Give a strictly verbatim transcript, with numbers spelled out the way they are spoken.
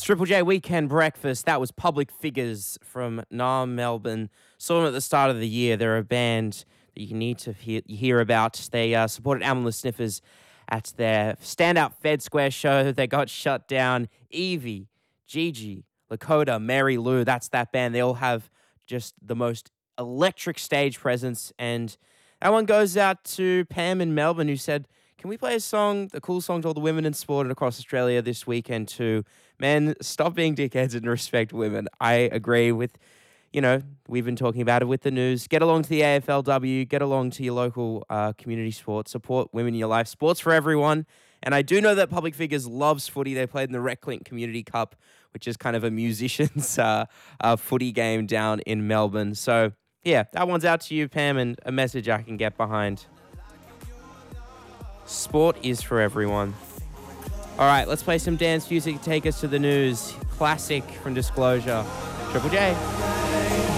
Triple J Weekend Breakfast. That was Public Figures from Naarm, Melbourne. Saw them at the start of the year. They're a band that you need to hear, hear about. They uh, supported Amala Sniffers at their standout Fed Square show. They got shut down. Evie, Gigi, Lakota, Mary Lou. That's that band. They all have just the most electric stage presence. And that one goes out to Pam in Melbourne, who said, can we play a song, a cool song to all the women in sport and across Australia this weekend too? Men, stop being dickheads and respect women. I agree with, you know, we've been talking about it with the news. Get along to the A F L W, get along to your local uh, community sport, support women in your life. Sports for everyone. And I do know that Public Figures loves footy. They played in the RecLink Community Cup, which is kind of a musician's uh, uh, footy game down in Melbourne. So, yeah, that one's out to you, Pam, and a message I can get behind. Sport is for everyone. All right, let's play some dance music to take us to the news. Classic from Disclosure. Triple J.